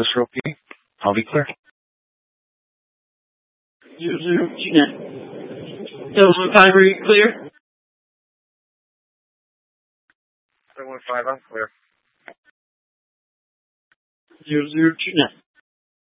Cicero P. I'll be clear. 002 Delta 5, are you clear? 715, I'm clear. 002 net.